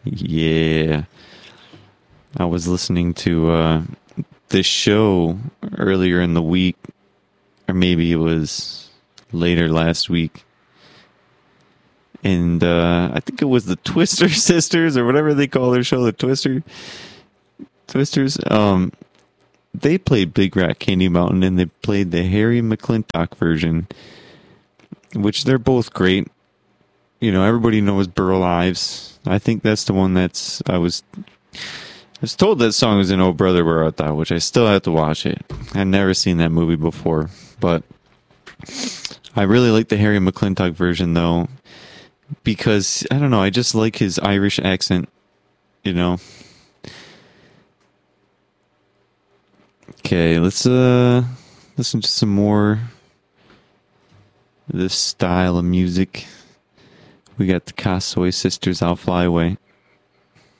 Yeah. I was listening to this show earlier in the week, or maybe it was later last week. And I think it was the Twister Sisters or whatever they call their show, the Twisters. They played Big Rat Candy Mountain and they played the Harry McClintock version, which they're both great. You know, everybody knows Burl Ives. I think that's the one I was told that song was in Oh Brother Where Art Thou, which I still have to watch it. I've never seen that movie before, but I really like the Harry McClintock version though, because I don't know, I just like his Irish accent, you know. Okay, let's listen to some more of this style of music. We got the Casoy Sisters, I'll Fly Away.